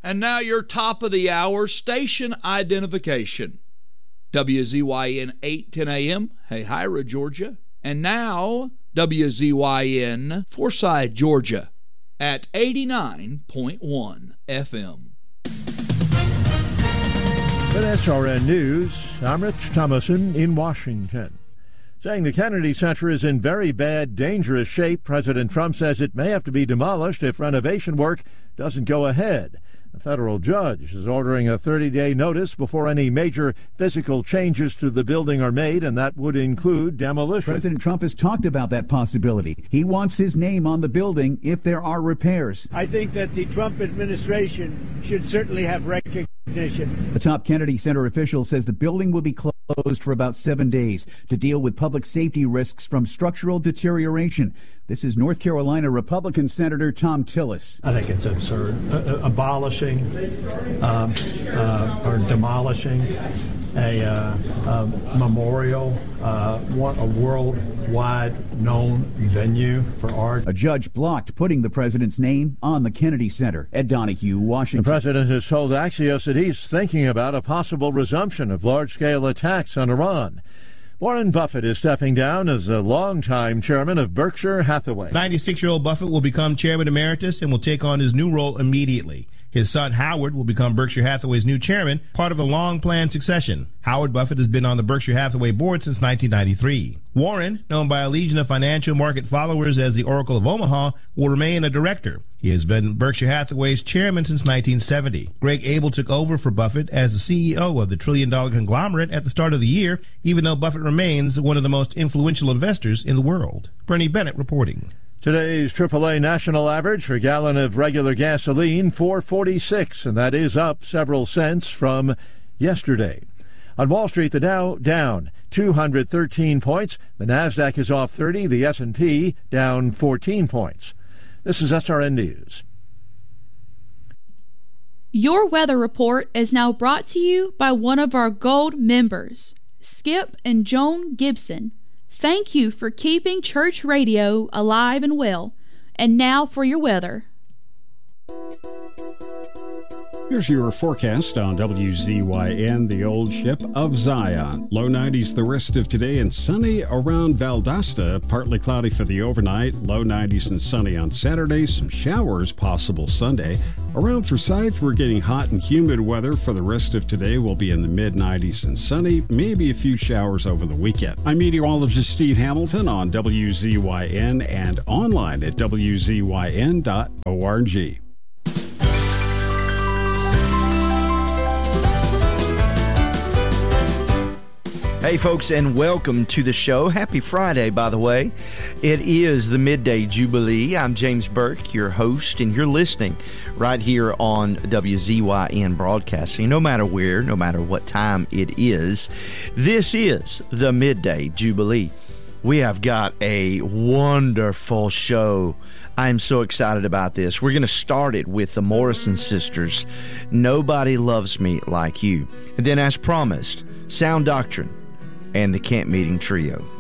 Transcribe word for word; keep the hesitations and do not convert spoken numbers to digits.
And now your top of the hour station identification. W Z Y N eight ten A M, Hahira, Georgia. And now W Z Y N Forsyth, Georgia at eighty-nine point one F M. With S R N News, I'm Rich Thomason in Washington. Saying the Kennedy Center is in very bad, dangerous shape, President Trump says it may have to be demolished if renovation work doesn't go ahead. A federal judge is ordering a thirty-day notice before any major physical changes to the building are made, and that would include demolition. President Trump has talked about that possibility. He wants his name on the building if there are repairs. I think that the Trump administration should certainly have recognition. The top Kennedy Center official says the building will be closed for about seven days to deal with public safety risks from structural deterioration. This is North Carolina Republican Senator Thom Tillis. I think it's absurd. Uh, abolishing um, uh, or demolishing a, uh, a memorial, uh, one, a worldwide known venue for art. A judge blocked putting the president's name on the Kennedy Center. Ed Donahue, Washington. The president has told Axios that he's thinking about a possible resumption of large-scale attacks on Iran. Warren Buffett is stepping down as the longtime chairman of Berkshire Hathaway. ninety-six-year-old Buffett will become chairman emeritus and will take on his new role immediately. His son, Howard, will become Berkshire Hathaway's new chairman, part of a long-planned succession. Howard Buffett has been on the Berkshire Hathaway board since nineteen ninety-three. Warren, known by a legion of financial market followers as the Oracle of Omaha, will remain a director. He has been Berkshire Hathaway's chairman since nineteen seventy. Greg Abel took over for Buffett as the C E O of the trillion-dollar conglomerate at the start of the year, even though Buffett remains one of the most influential investors in the world. Bernie Bennett reporting. Today's triple A national average for a gallon of regular gasoline, four forty-six, and that is up several cents from yesterday. On Wall Street, the Dow down two hundred thirteen points. The Nasdaq is off thirty. The S and P down fourteen points. This is S R N News. Your weather report is now brought to you by one of our Gold members, Skip and Joan Gibson. Thank you for keeping church radio alive and well. And now for your weather. Here's your forecast on W Z Y N, the old ship of Zion. Low nineties the rest of today and sunny around Valdosta. Partly cloudy for the overnight. Low nineties and sunny on Saturday. Some showers possible Sunday. Around Forsyth, we're getting hot and humid weather for the rest of today. We'll be in the mid nineties and sunny. Maybe a few showers over the weekend. I'm meteorologist Steve Hamilton on W Z Y N and online at W Z Y N dot org. Hey, folks, and welcome to the show. Happy Friday, by the way. It is the Midday Jubilee. I'm James Burke, your host, and you're listening right here on W Z Y N Broadcasting. No matter where, no matter what time it is, this is the Midday Jubilee. We have got a wonderful show. I'm so excited about this. We're going to start it with the Morrison Sisters, Nobody Loves Me Like You. And then, as promised, Sound Doctrine and the Camp Meeting Trio.